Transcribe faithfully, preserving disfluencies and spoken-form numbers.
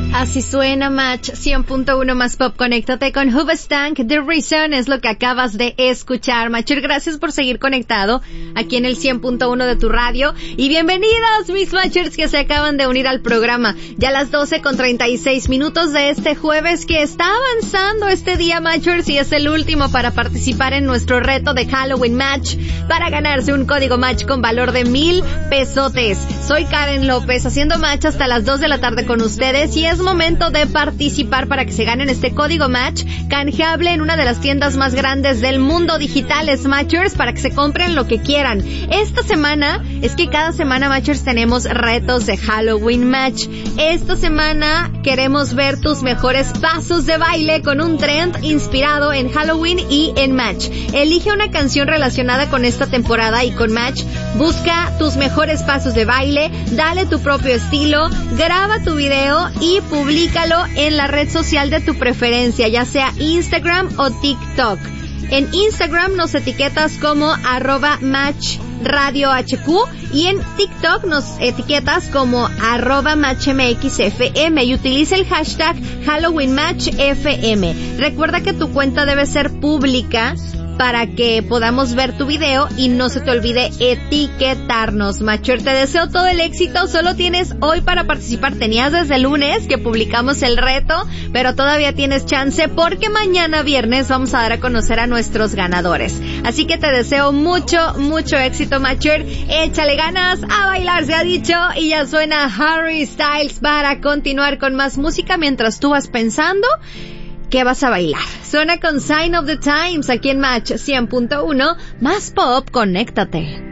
Así suena Match cien punto uno más pop. Conéctate con Hoobastank. The Reason es lo que acabas de escuchar. Matcher, gracias por seguir conectado aquí en el cien punto uno de tu radio. Y bienvenidos mis Matchers que se acaban de unir al programa. Ya a las doce con treinta y seis minutos de este jueves que está avanzando este día, Matchers, y es el último para participar en nuestro reto de Halloween Match para ganarse un código Match con valor de mil pesotes. Soy Karen López haciendo Match hasta las dos de la tarde con ustedes y es momento de participar para que se ganen este código Match canjeable en una de las tiendas más grandes del mundo digitales, Matchers, para que se compren lo que quieran. Esta semana, es que cada semana, Matchers, tenemos retos de Halloween Match. Esta semana queremos ver tus mejores pasos de baile con un trend inspirado en Halloween y en Match. Elige una canción relacionada con esta temporada y con Match. Busca tus mejores pasos de baile, dale tu propio estilo, graba tu video y publícalo en la red social de tu preferencia, ya sea Instagram o TikTok. En Instagram nos etiquetas como arroba Match Radio H Q y en TikTok nos etiquetas como arroba MatchMXFM y utiliza el hashtag Halloween Match F M. Recuerda que tu cuenta debe ser pública para que podamos ver tu video y no se te olvide etiquetarnos. Matcher, te deseo todo el éxito. Solo tienes hoy para participar. Tenías desde el lunes que publicamos el reto, pero todavía tienes chance porque mañana viernes vamos a dar a conocer a nuestros ganadores. Así que te deseo mucho, mucho éxito, Matcher. Échale ganas, a bailar se ha dicho, y ya suena Harry Styles para continuar con más música mientras tú vas pensando ¿qué vas a bailar? Suena con Sign of the Times aquí en Match cien punto uno más pop. Conéctate.